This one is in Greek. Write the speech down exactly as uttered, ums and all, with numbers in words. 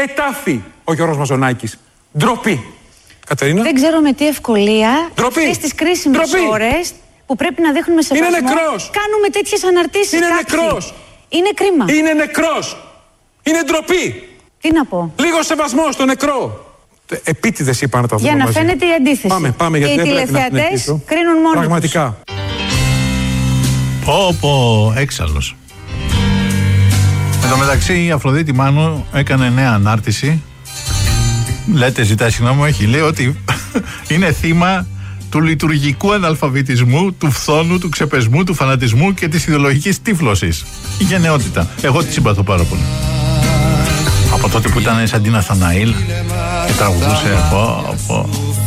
Ετάφη ο Γιώργος Μαζονάκης. Ντροπή. Κατερίνα. Δεν ξέρω με τι ευκολία αυτές τις κρίσιμες ώρες που πρέπει να δείχνουμε σεβασμό. Είναι νεκρός. Κάνουμε τέτοιες αναρτήσεις. Είναι κάποιοι. νεκρός. Είναι κρίμα. Είναι νεκρός. Είναι ντροπή. Τι να πω. Λίγο σεβασμό στο νεκρό. Επίτηδες είπα να τα δούμε Για να μαζί. φαίνεται η αντίθεση. Πάμε, πάμε, γιατί και οι δεν πρέπει να τηλεθεατές συνεχίσω. κρίνουν μόνοι Πραγματικά. τους. Πω πω, έξαλλος. Εν τω μεταξύ η Αφροδίτη Μάνου έκανε νέα ανάρτηση. Λέτε, ζητάει συγγνώμη, όχι. Λέει ότι είναι θύμα του λειτουργικού αναλφαβητισμού, του φθόνου, του ξεπεσμού, του φανατισμού και της ιδεολογικής τύφλωσης. Η γενναιότητα. Εγώ τη συμπαθώ πάρα πολύ. Από τότε που ήταν σαν την Αθαναήλ και τραγουδούσε. Πω, πω.